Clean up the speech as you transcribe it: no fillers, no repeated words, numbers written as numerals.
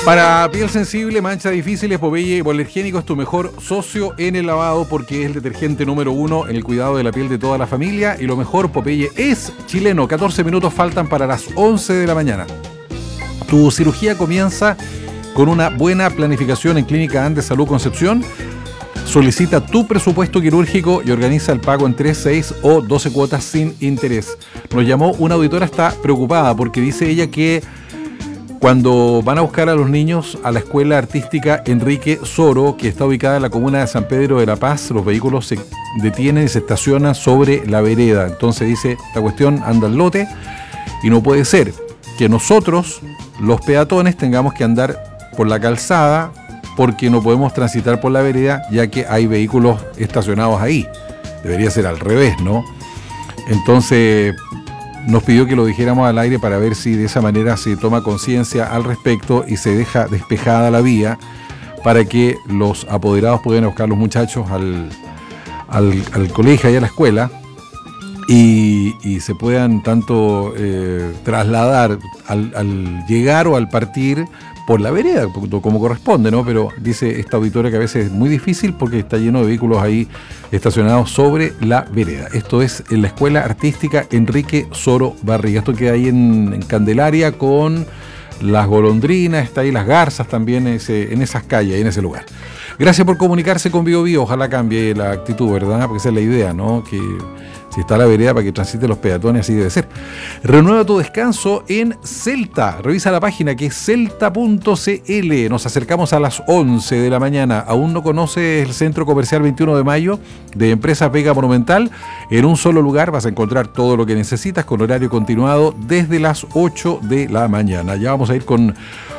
Para piel sensible, manchas difíciles, Popeye Hipoalergénico es tu mejor socio en el lavado porque es el detergente número 1 en el cuidado de la piel de toda la familia. Y lo mejor, Popeye es chileno. 14 minutos faltan para las 11 de la mañana. Tu cirugía comienza con una buena planificación en Clínica Andes Salud Concepción. Solicita tu presupuesto quirúrgico y organiza el pago en 3, 6 o 12 cuotas sin interés. Nos llamó una auditora, está preocupada porque dice ella que cuando van a buscar a los niños a la Escuela Artística Enrique Soro, que está ubicada en la comuna de San Pedro de la Paz, los vehículos se detienen y se estacionan sobre la vereda. Entonces dice, esta cuestión anda al lote y no puede ser que nosotros, los peatones, tengamos que andar por la calzada porque no podemos transitar por la vereda ya que hay vehículos estacionados ahí. Debería ser al revés, ¿no? Entonces nos pidió que lo dijéramos al aire para ver si de esa manera se toma conciencia al respecto y se deja despejada la vía para que los apoderados puedan buscar a los muchachos al colegio y a la escuela y se puedan tanto trasladar al llegar o al partir por la vereda, como corresponde, ¿no? Pero dice esta auditora que a veces es muy difícil porque está lleno de vehículos ahí estacionados sobre la vereda. Esto es en la Escuela Artística Enrique Soro Barriga. Esto queda ahí en Candelaria con las golondrinas, está ahí las garzas también en esas calles, en ese lugar. Gracias por comunicarse con Bio Bio. Ojalá cambie la actitud, ¿verdad? Porque esa es la idea, ¿no? Que si está la vereda para que transiten los peatones, así debe ser. Renueva tu descanso en Celta. Revisa la página que es celta.cl. Nos acercamos a las 11 de la mañana. ¿Aún no conoces el Centro Comercial 21 de Mayo de Empresas Vega Monumental? En un solo lugar vas a encontrar todo lo que necesitas con horario continuado desde las 8 de la mañana. Ya vamos a ir con